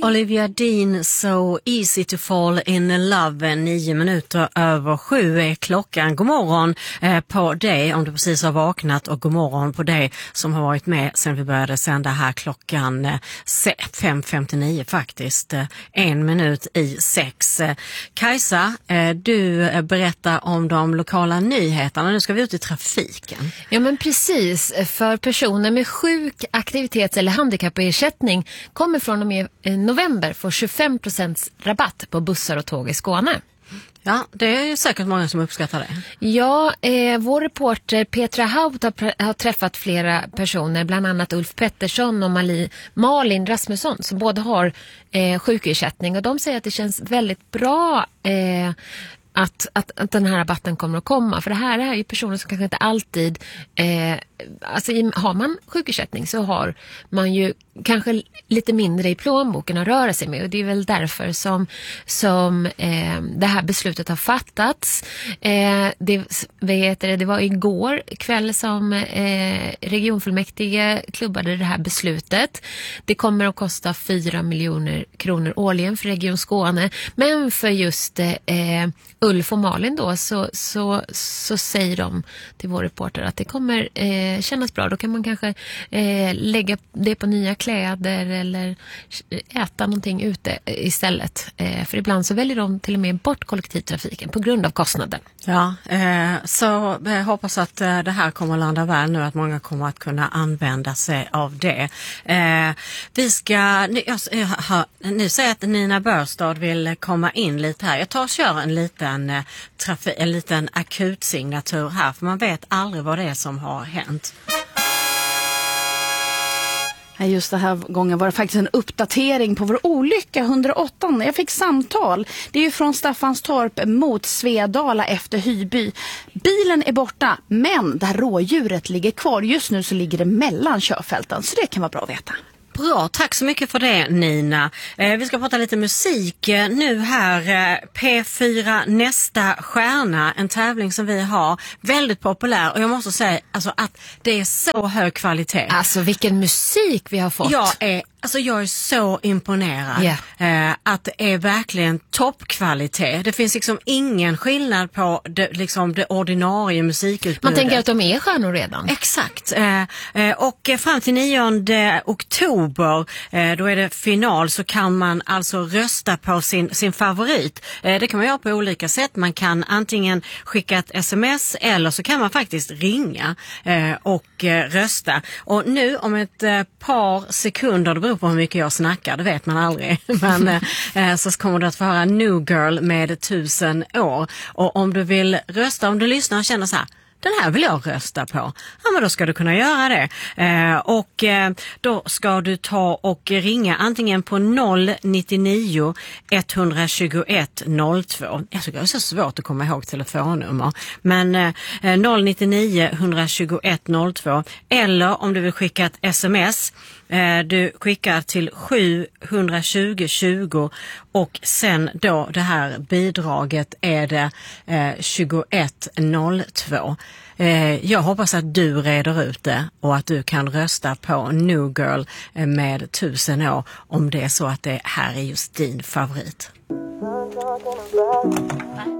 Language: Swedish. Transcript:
Olivia Dean, So Easy to Fall in Love. 7:09 är klockan. God morgon på dig om du precis har vaknat, och god morgon på dig som har varit med sen vi började sända här klockan 5:59 faktiskt. 5:01. Kajsa, du berättar om de lokala nyheterna. Nu ska vi ut i trafiken. Ja, men precis. För personer med sjuk-, aktivitets- eller handikappersättning kommer från och med november få 25% rabatt på bussar och tåg i Skåne. Ja, det är säkert många som uppskattar det. Ja, vår reporter Petra Haut har träffat flera personer, bland annat Ulf Pettersson och Malin Rasmusson, som båda har sjukersättning. Och de säger att det känns väldigt bra att den här rabatten kommer att komma. För det här är ju personer som kanske inte alltid... har man sjukersättning så har man ju kanske lite mindre i plånboken att röra sig med. Och det är väl därför som det här beslutet har fattats. Det var igår kväll som regionfullmäktige klubbade det här beslutet. Det kommer att kosta 4 miljoner kronor årligen för Region Skåne. Men för just Ulf och Malin då så säger de till vår reporter att det kommer kännas bra. Då kan man kanske lägga det på nya kläder eller äta någonting ute istället. För ibland så väljer de till och med bort kollektivtrafiken på grund av kostnaden. Ja, så jag hoppas att det här kommer att landa väl nu, att många kommer att kunna använda sig av det. Vi ska nu säga att Nina Börstad vill komma in lite här. Jag tar och kör en liten akutsignatur här, för man vet aldrig vad det är som har hänt. Just den här gången var det faktiskt en uppdatering på vår olycka 108. Jag fick samtal. Det är ju från Staffanstorp mot Svedala efter Hyby. Bilen är borta, men där rådjuret ligger kvar. Just nu så ligger det mellan körfälten, så det kan vara bra att veta. Bra, tack så mycket för det, Nina. Vi ska prata lite musik nu här. P4 Nästa stjärna, en tävling som vi har, väldigt populär. Och jag måste säga att det är så hög kvalitet. Alltså vilken musik vi har fått. Jag är så imponerad att det är verkligen toppkvalitet. Det finns liksom ingen skillnad på det ordinarie musikutbudet. Man tänker att de är stjärnor redan. Exakt. Och fram till 9 oktober, då är det final, så kan man alltså rösta på sin favorit. Det kan man göra på olika sätt. Man kan antingen skicka ett sms eller så kan man faktiskt ringa och rösta. Och nu om ett par sekunder, det beror på hur mycket jag snackar, det vet man aldrig. Men så kommer du att få höra New Girl med 1000 år. Och om du vill rösta, om du lyssnar och känner så här, den här vill jag rösta på. Ja, men då ska du kunna göra det. Och då ska du ta och ringa antingen på 099 121 02. Jag tycker det är så svårt att komma ihåg telefonnummer. Men 099 121 02. Eller om du vill skicka ett sms. Du skickar till 720 20 och sen då det här bidraget är det 2102. Jag hoppas att du reder ut det och att du kan rösta på New Girl med 1000 år om det är så att det här är just din favorit.